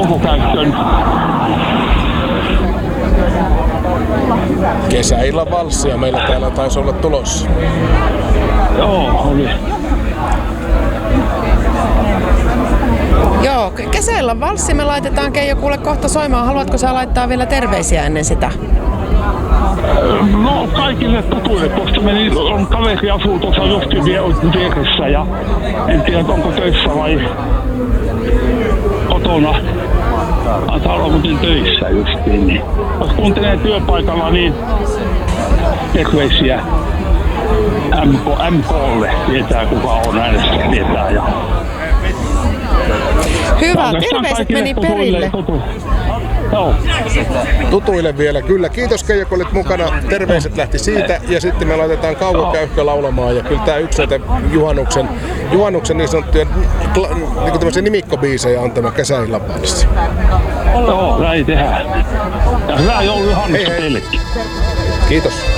alkukäyttöön. Kesäillan valssia meillä täällä taisi olla tulossa. Joo, oli. Joo, kesällä valssi me laitetaan Keijo kuule kohta soimaan. Haluatko sä laittaa vielä terveisiä ennen sitä? No kaikille tutuille, koska on kaveri asuu tuossa justin vieressä ja en tiedä onko töissä vai kotona. Taitaa olla muuten töissä justiin, niin jos kuuntelee työpaikalla, niin terveisiä MKlle, tietää kuka on äänessä, tietää. Ja hyvä, terveiset meni perille. Joo. Tutuille vielä, kyllä. Kiitos Keijo, kun olit mukana. Terveiset lähti siitä ja sitten me laitetaan Kaukokäyhkö laulamaan. Ja kyllä tää yksi näitä juhannuksen niin sanottuja niin tämmöisiä nimikkobiisejä on tämä Kesäillan valssi. Joo, näin tehdään. Ja hyvää joulujuhannusta teillekin. Kiitos.